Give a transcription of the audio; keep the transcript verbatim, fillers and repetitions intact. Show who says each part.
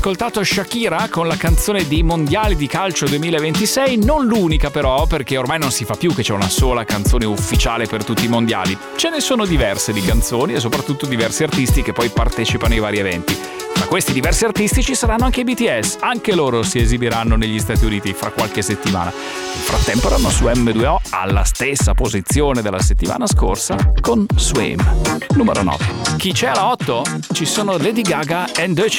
Speaker 1: ascoltato Shakira con la canzone dei mondiali di calcio duemilaventisei, non l'unica però, perché ormai non si fa più che c'è una sola canzone ufficiale per tutti i mondiali. Ce ne sono diverse di canzoni e soprattutto diversi artisti che poi partecipano ai vari eventi. Tra questi diversi artisti ci saranno anche i B T S, anche loro si esibiranno negli Stati Uniti fra qualche settimana. Nel frattempo erano su M due O alla stessa posizione della settimana scorsa con Swim. Numero nove. Chi c'è alla otto? Ci sono Lady Gaga and the